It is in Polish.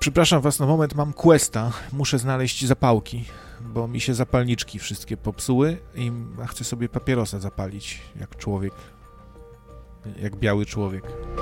Przepraszam was na moment, mam questa. Muszę znaleźć zapałki, bo mi się zapalniczki wszystkie popsuły i chcę sobie papierosa zapalić, jak człowiek, jak biały człowiek.